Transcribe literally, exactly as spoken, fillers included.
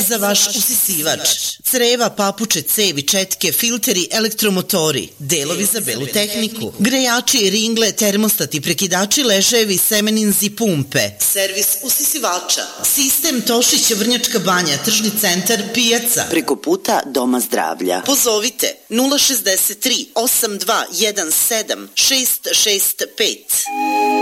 za vaš usisivač. Creva, papuče, cevi, četke, filteri, elektromotori, delovi za belu tehniku, grejači, ringle, termostati, prekidači, ležajevi, semeninzi, pumpe. Servis usisivača. Sistem Tošić, Vrnjačka Banja, Tržni centar, pijaca. Preko puta Doma zdravlja. Pozovite nula šezdeset tri osam dva jedan sedam šest šest pet.